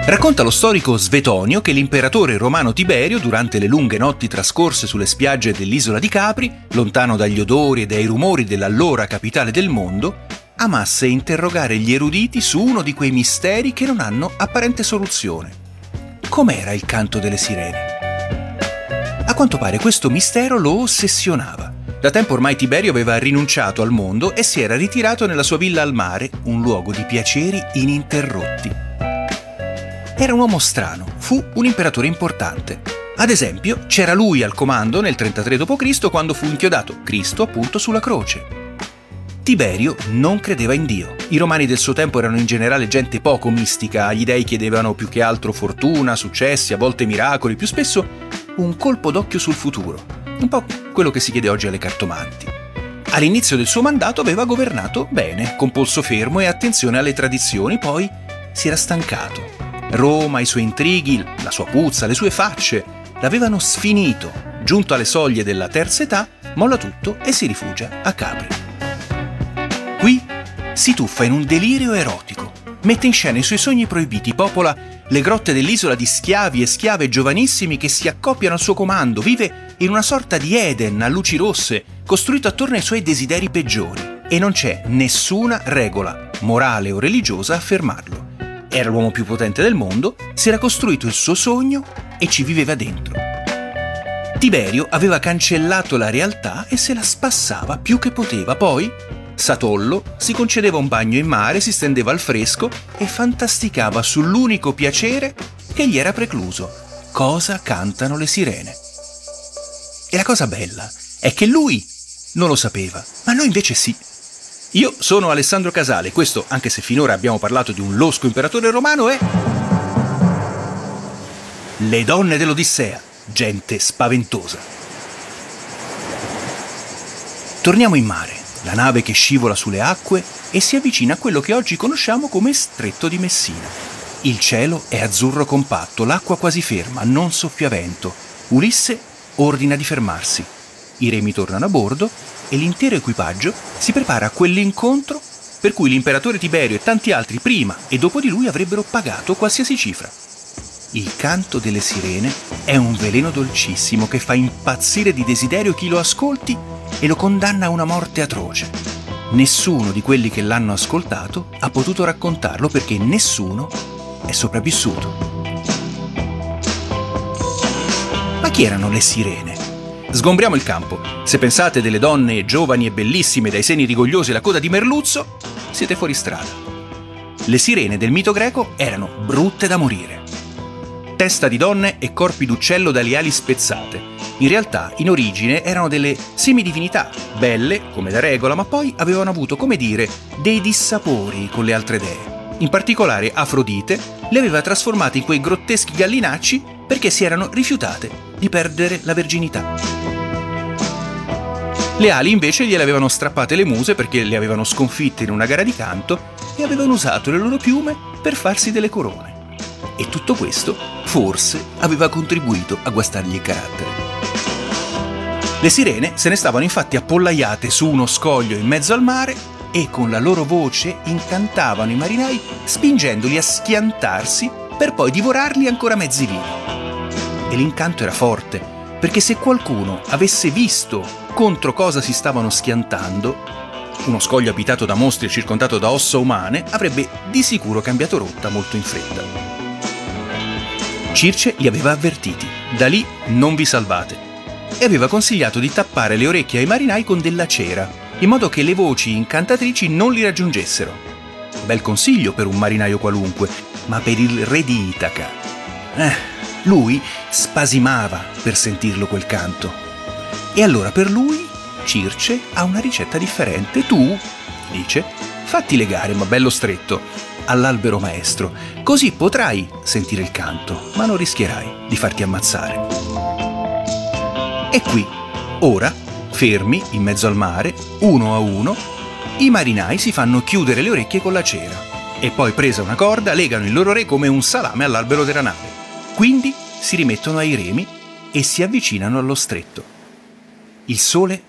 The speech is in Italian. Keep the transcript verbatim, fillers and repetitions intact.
Racconta lo storico Svetonio che l'imperatore romano Tiberio, durante le lunghe notti trascorse sulle spiagge dell'isola di Capri, lontano dagli odori e dai rumori dell'allora capitale del mondo, amasse interrogare gli eruditi su uno di quei misteri che non hanno apparente soluzione. Com'era il canto delle sirene? A quanto pare questo mistero lo ossessionava. Da tempo ormai Tiberio aveva rinunciato al mondo e si era ritirato nella sua villa al mare, un luogo di piaceri ininterrotti. Era un uomo strano, fu un imperatore importante. Ad esempio, c'era lui al comando nel trentatré dopo Cristo quando fu inchiodato Cristo appunto sulla croce. Tiberio non credeva in Dio. I romani del suo tempo erano in generale gente poco mistica, agli dei chiedevano più che altro fortuna, successi, a volte miracoli, più spesso un colpo d'occhio sul futuro, un po' quello che si chiede oggi alle cartomanti. All'inizio del suo mandato aveva governato bene, con polso fermo e attenzione alle tradizioni, poi si era stancato. Roma, i suoi intrighi, la sua puzza, le sue facce l'avevano sfinito. Giunto alle soglie della terza età, molla tutto e si rifugia a Capri. Qui si tuffa in un delirio erotico, mette in scena i suoi sogni proibiti, popola le grotte dell'isola di schiavi e schiave giovanissimi che si accoppiano al suo comando, vive in una sorta di Eden a luci rosse, costruito attorno ai suoi desideri peggiori, e non c'è nessuna regola morale o religiosa a fermarlo. Era l'uomo più potente del mondo, si era costruito il suo sogno e ci viveva dentro. Tiberio aveva cancellato la realtà e se la spassava più che poteva. Poi, satollo, si concedeva un bagno in mare, si stendeva al fresco e fantasticava sull'unico piacere che gli era precluso: cosa cantano le sirene. E la cosa bella è che lui non lo sapeva, ma noi invece sì. Io sono Alessandro Casale, questo, anche se finora abbiamo parlato di un losco imperatore romano, è Le donne dell'Odissea, gente spaventosa. Torniamo in mare, la nave che scivola sulle acque e si avvicina a quello che oggi conosciamo come Stretto di Messina. Il cielo è azzurro compatto, l'acqua quasi ferma, non soffia vento. Ulisse ordina di fermarsi. I remi tornano a bordo e l'intero equipaggio si prepara a quell'incontro per cui l'imperatore Tiberio e tanti altri prima e dopo di lui avrebbero pagato qualsiasi cifra. Il canto delle sirene è un veleno dolcissimo che fa impazzire di desiderio chi lo ascolti e lo condanna a una morte atroce. Nessuno di quelli che l'hanno ascoltato ha potuto raccontarlo perché nessuno è sopravvissuto. Ma chi erano le sirene? Sgombriamo il campo. Se pensate delle donne giovani e bellissime dai seni rigogliosi e la coda di merluzzo, siete fuori strada. Le sirene del mito greco erano brutte da morire. Testa di donne e corpi d'uccello dalle ali spezzate. In realtà, in origine, erano delle semidivinità, belle, come da regola, ma poi avevano avuto, come dire, dei dissapori con le altre dee. In particolare, Afrodite le aveva trasformate in quei grotteschi gallinacci perché si erano rifiutate di perdere la verginità. Le ali invece gliele avevano strappate le muse perché le avevano sconfitte in una gara di canto e avevano usato le loro piume per farsi delle corone. E tutto questo, forse, aveva contribuito a guastargli il carattere. Le sirene se ne stavano infatti appollaiate su uno scoglio in mezzo al mare e con la loro voce incantavano i marinai spingendoli a schiantarsi per poi divorarli ancora mezzi vivi. E l'incanto era forte, perché se qualcuno avesse visto contro cosa si stavano schiantando, uno scoglio abitato da mostri e circondato da ossa umane, avrebbe di sicuro cambiato rotta molto in fretta. Circe li aveva avvertiti: da lì non vi salvate, e aveva consigliato di tappare le orecchie ai marinai con della cera, in modo che le voci incantatrici non li raggiungessero. Bel consiglio per un marinaio qualunque, ma per il re di Itaca. Eh, lui spasimava per sentirlo quel canto. E allora per lui Circe ha una ricetta differente. Tu, dice, fatti legare, ma bello stretto, all'albero maestro, così potrai sentire il canto, ma non rischierai di farti ammazzare. E qui, ora, fermi in mezzo al mare, uno a uno, i marinai si fanno chiudere le orecchie con la cera e poi, presa una corda, legano il loro re come un salame all'albero della nave. Quindi si rimettono ai remi e si avvicinano allo stretto. Il sole